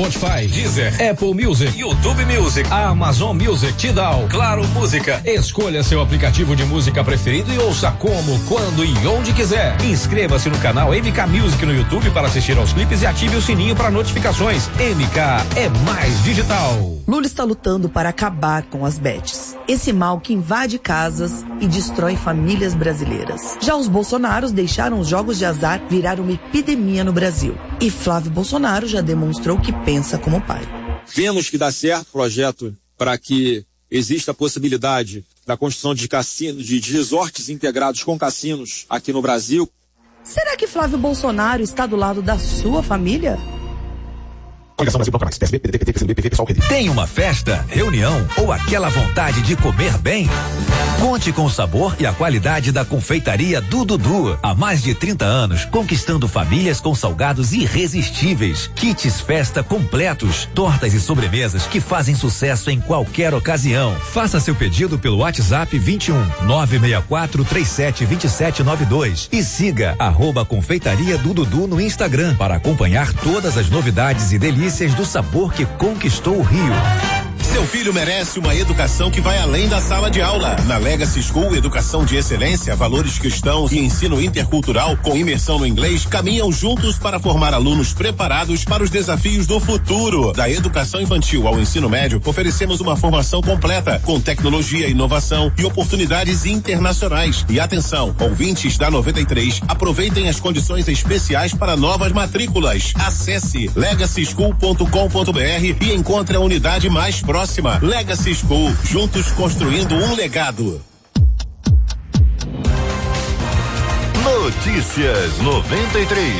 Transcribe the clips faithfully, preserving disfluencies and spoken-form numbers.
Spotify, Deezer, Apple Music, YouTube Music, Amazon Music, Tidal, Claro Música. Escolha seu aplicativo de música preferido e ouça como, quando e onde quiser. Inscreva-se no canal M K Music no YouTube para assistir aos clipes e ative o sininho para notificações. M K é mais digital. Lula está lutando para acabar com as bets. Esse mal que invade casas e destrói famílias brasileiras. Já os bolsonaros deixaram os jogos de azar virar uma epidemia no Brasil. E Flávio Bolsonaro já demonstrou que pensa como pai. Vemos que dá certo o projeto para que exista a possibilidade da construção de cassinos, de resorts integrados com cassinos aqui no Brasil. Será que Flávio Bolsonaro está do lado da sua família? Tem uma festa, reunião ou aquela vontade de comer bem? Conte com o sabor e a qualidade da confeitaria do Dudu. Há mais de trinta anos, conquistando famílias com salgados irresistíveis. Kits festa completos, tortas e sobremesas que fazem sucesso em qualquer ocasião. Faça seu pedido pelo WhatsApp vinte e um, nove seis quatro, três sete, dois sete nove dois e siga arroba confeitaria do Dudu no Instagram para acompanhar todas as novidades e delícias do sabor que conquistou o Rio. Seu filho merece uma educação que vai além da sala de aula. Na Legacy School, educação de excelência, valores cristãos e ensino intercultural com imersão no inglês caminham juntos para formar alunos preparados para os desafios do futuro. Da educação infantil ao ensino médio, oferecemos uma formação completa com tecnologia, inovação e oportunidades internacionais. E atenção, ouvintes da noventa e três, aproveitem as condições especiais para novas matrículas. Acesse legacy school ponto com ponto br e encontre a unidade mais próxima. Legacy School, juntos construindo um legado. Notícias noventa e três.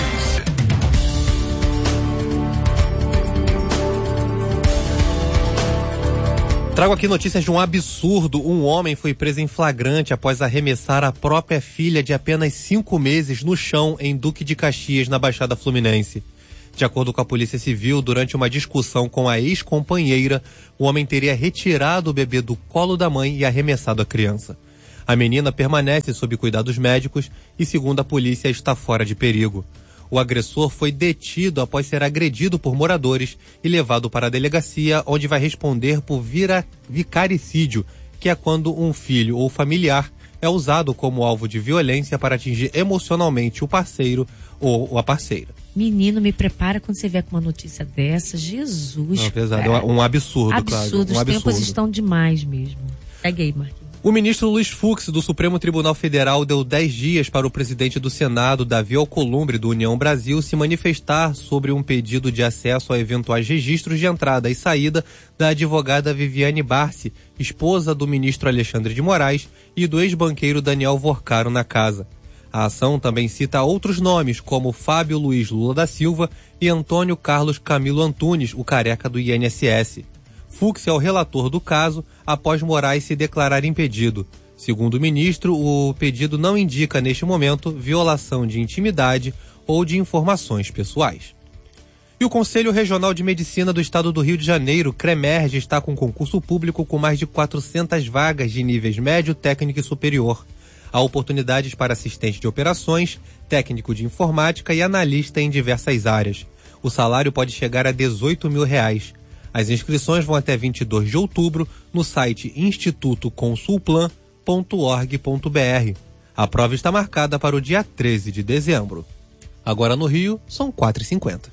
Trago aqui notícias de um absurdo. Um homem foi preso em flagrante após arremessar a própria filha de apenas cinco meses no chão em Duque de Caxias, na Baixada Fluminense. De acordo com a Polícia Civil, durante uma discussão com a ex-companheira, o homem teria retirado o bebê do colo da mãe e arremessado a criança. A menina permanece sob cuidados médicos e, segundo a polícia, está fora de perigo. O agressor foi detido após ser agredido por moradores e levado para a delegacia, onde vai responder por vira, vicaricídio, que é quando um filho ou familiar é usado como alvo de violência para atingir emocionalmente o parceiro ou a parceira. Menino, me prepara quando você vier com uma notícia dessa. Jesus. Não, pesado. É um absurdo, absurdo. claro. Um Os absurdo. tempos estão demais mesmo. Segue aí, Marquinhos. O ministro Luiz Fux, do Supremo Tribunal Federal, deu dez dias para o presidente do Senado, Davi Alcolumbre, do União Brasil, se manifestar sobre um pedido de acesso a eventuais registros de entrada e saída da advogada Viviane Barsi, esposa do ministro Alexandre de Moraes, e do ex-banqueiro Daniel Vorcaro na casa. A ação também cita outros nomes, como Fábio Luiz Lula da Silva e Antônio Carlos Camilo Antunes, o careca do I N S S. Fux é o relator do caso, após Moraes se declarar impedido. Segundo o ministro, o pedido não indica, neste momento, violação de intimidade ou de informações pessoais. E o Conselho Regional de Medicina do Estado do Rio de Janeiro, CREMERG, está com concurso público com mais de quatrocentas vagas de níveis médio, técnico e superior. Há oportunidades para assistente de operações, técnico de informática e analista em diversas áreas. O salário pode chegar a dezoito mil reais. As inscrições vão até vinte e dois de outubro no site instituto consulplan ponto org ponto br. A prova está marcada para o dia treze de dezembro. Agora no Rio, são quatro e cinquenta.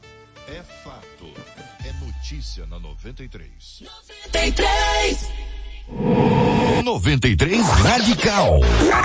É fato. É notícia na noventa e três. noventa e três. noventa e três Radical.